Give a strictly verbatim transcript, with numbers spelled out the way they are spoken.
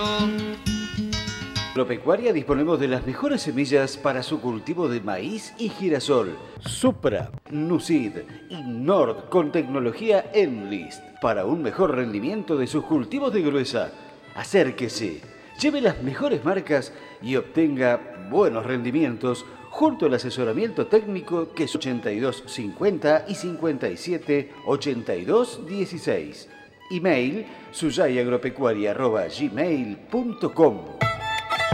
Agropecuaria disponemos de las mejores semillas para su cultivo de maíz y girasol. Supra, Nucid y Nord con tecnología Enlist para un mejor rendimiento de sus cultivos de gruesa. Acérquese, lleve las mejores marcas y obtenga buenos rendimientos junto al asesoramiento técnico que es ochenta y dos cincuenta y cincuenta y siete ochenta y dos dieciséis. Email suyayagropecuaria arroba gmail punto com.